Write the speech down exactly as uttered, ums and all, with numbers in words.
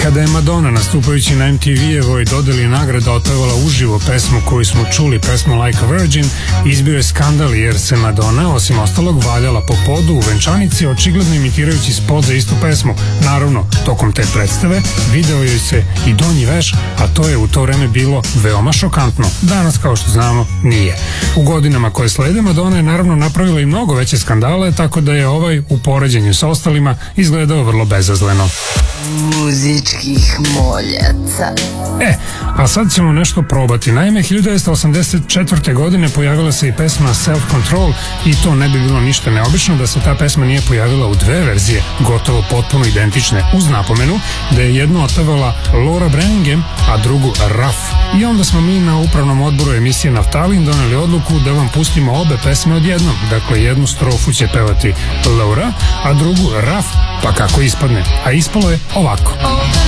Kada je Madonna nastupajući na em te ve-evoj dodeli nagrada otpevala uživo pesmu koju smo čuli, pesmu Like a Virgin, izbio je skandal jer se Madonna osim ostalog valjala po podu u venčanici, očigledno imitirajući spot za istu pesmu. Naravno, tokom te predstave video joj se i donji veš, a to je u to vreme bilo veoma šokantno. Danas, kao što znamo, nije. U godinama koje slede, Madonna je naravno napravila i mnogo veće skandale, tako da je ovaj u poređenju sa ostalima izgledao vrlo bezazleno. Muzičkih moljaca. E, a sad ćemo nešto probati. Naime, hiljadu devetsto osamdeset četvrte. godine pojavila se i pesma Self Control i to ne bi bilo ništa neobično da se ta pesma nije pojavila u dve verzije, gotovo potpuno identične, uz napomenu da je jednu otpevala Laura Branigan, a drugu Ruff. I onda smo mi na upravnom odboru emisije Naftalin doneli odluku da vam pustimo obe pesme odjednom. Dakle, jednu strofu će pevati Laura, a drugu Ruff, pa kako ispadne. A ispalo je ovako.